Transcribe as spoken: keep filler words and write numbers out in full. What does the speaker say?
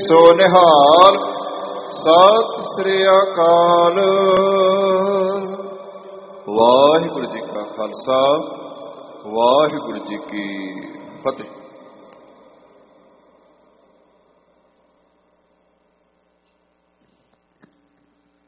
ਸੋ ਨਿਹਾਲ। ਸਤਿ ਸ੍ਰੀ ਅਕਾਲ। ਵਾਹਿਗੁਰੂ ਜੀ ਕਾ ਖਾਲਸਾ, ਵਾਹਿਗੁਰੂ ਜੀ ਕੀ ਫਤਿਹ।